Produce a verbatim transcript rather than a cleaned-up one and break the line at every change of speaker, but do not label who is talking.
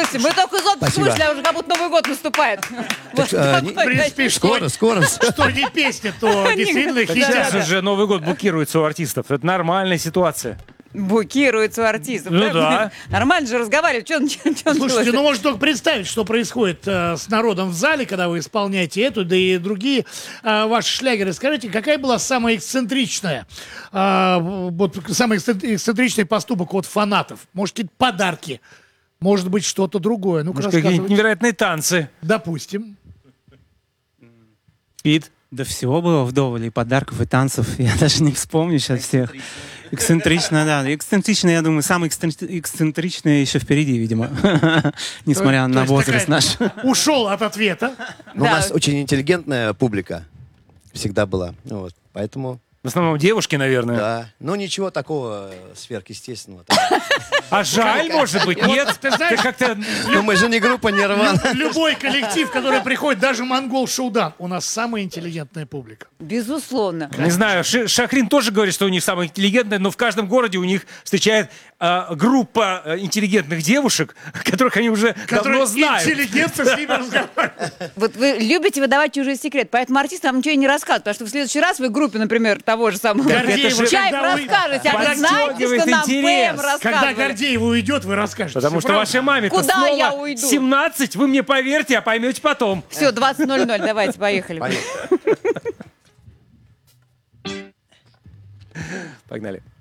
Слушайте, мы только из отпуска
Спасибо.
вышли, а уже как будто Новый год наступает. Вот
э,
такой,
не-
В принципе,
Скоро, скоро.
что не песня, то действительно
Сейчас
хитят.
уже Новый год блокируется у артистов. Это нормальная ситуация.
Букируется у артистов.
Ну да.
Нормально же разговаривать. Что он
Слушайте, ну можно только представить, что происходит э, с народом в зале, когда вы исполняете эту, да и другие э, ваши шлягеры. Скажите, какая была самая эксцентричная, э, вот самый эксцен- эксцентричный поступок от фанатов? Может, какие-то подарки? Может быть, что-то другое? Ну-ка,
Может, какие-нибудь
рассказывайте.
невероятные танцы.
Допустим.
Пит.
Да всего было вдоволь, и подарков, и танцев. Я даже не вспомню сейчас всех. Эксцентрично, да. Эксцентрично, я думаю, самое эксцентри- эксцентричное еще впереди, видимо. Несмотря
То
на
есть
возраст
такая-
наш.
Ушел от ответа.
Ну, у
Да.
нас очень интеллигентная публика всегда была. Ну, вот, поэтому,
В основном девушки, наверное.
да. Ну, ничего такого э, сверхъестественного.
А жаль, может быть, нет?
Ты знаешь,
как-то...
Ну, мы же не группа Нирвана.
любой коллектив, который приходит, даже Монгол Шоудан, у нас самая интеллигентная публика.
Безусловно.
Не знаю, Ши- Шахрин тоже говорит, что у них самая интеллигентная, но в каждом городе у них встречает а, группа а, интеллигентных девушек, которых они уже
Которые
давно знают.
интеллигентно с ними разговаривают.
Вот вы любите выдавать чужие секреты, поэтому артисты вам ничего и не рассказывают, потому что в следующий раз вы в группе, например, того же самого
Гордеева,
Чаев
когда вы-
расскажете, а вы знаете,
подстегивает
что нам
интерес.
ПМ
Когда
рассказывали.
Гордеева уйдет, вы расскажете.
Потому
Всё
что
правда?
вашей маме-то
Куда
снова
я уйду?
семнадцать, вы мне поверьте, а поймете потом.
Все, двадцать ноль ноль, давайте, поехали.
Понятно.
Погнали.